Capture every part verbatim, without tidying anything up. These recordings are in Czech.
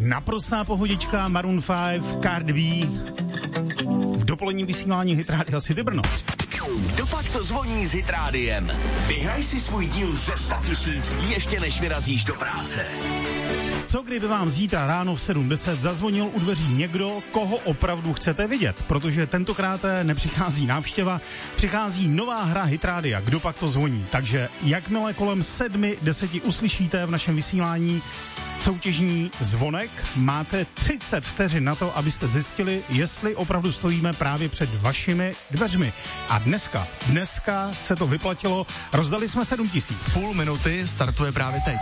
naprostá pohodička, Maroon pět, Cardi B, v dopoledním vysílání Hit Rádia City Brno. Dopak to zvoní s Hit Rádiem. Vyhraj si svůj díl ze sto tisíc ještě než vyrazíš do práce. Co kdyby vám zítra ráno v sedm deset zazvonil u dveří někdo, koho opravdu chcete vidět? Protože tentokrát nepřichází návštěva, přichází nová hra Hit Rádia, Kdo pak to zvoní. Takže jakmile kolem sedmi deseti uslyšíte v našem vysílání soutěžní zvonek, máte třicet vteřin na to, abyste zjistili, jestli opravdu stojíme právě před vašimi dveřmi. A dneska, dneska se to vyplatilo, rozdali jsme sedm tisíc. Půl minuty startuje právě teď.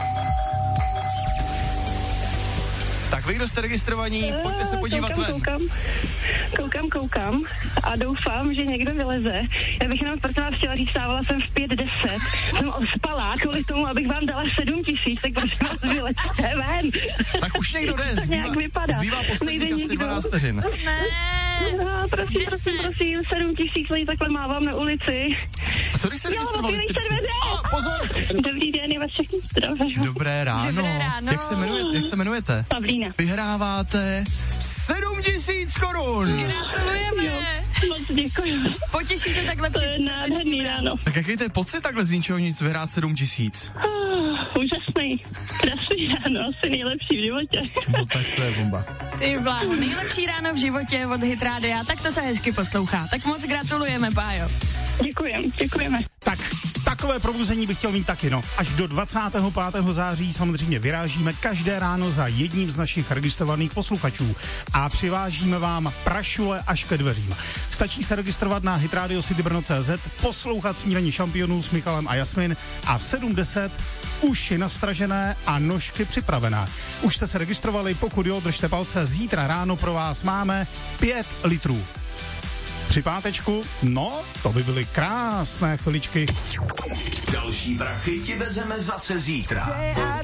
Tak vy, kdo jste registrovaní, pojďte se podívat koukám, ven. Koukám, koukám, koukám a doufám, že někdo vyleze. Já bych jenom proto vás chtěla říct, stávala jsem v pět deset, jsem ospalá kvůli tomu, abych vám dala sedm tisíc, tak prosím vás vylezte ven. Tak už někdo jde, zbývá, zbývá posledních asi dvanáct vteřin. Ne, no, prosím, prosím, prosím, sedm tisíc lidí takhle mávám na ulici. A co když se registrovali? A pozor! Dobrý den, je vás všechny zdravím. Dobré ráno. Dobré ráno. Jak se jmenujete? Jak se jmenujete? Pavlína. Vyhráváte sedm tisíc korun. Gratulujeme. Moc děkuji. Potěšíte takhle To je přečíst nádherný ráno. Tak jaký to je pocit takhle z ničeho nic vyhrát sedm tisíc? Uh, úžasný. Krásný ráno, asi nejlepší v životě. No tak to je bomba. Ty bláho, nejlepší ráno v životě od Hit Rádia, tak to se hezky poslouchá. Tak moc gratulujeme, Pájo. Děkujem, děkujeme. Tak, takové probuzení bych chtěl mít taky, no. Až do dvacátého pátého září samozřejmě vyrážíme každé ráno za jedním z našich registrovaných posluchačů a přivážíme vám prašule až ke dveřím. Stačí se registrovat na hitradio city brno tečka cé zet, poslouchat Snídaní šampionů s Michalem a Jasmin a v sedm deset uši nastražené a nožky připravené. Už jste se registrovali, pokud jo, držte palce, zítra ráno pro vás máme pět litrů. Při pátečku, no, to by byly krásné chviličky. Další prachy ti vezeme zase zítra.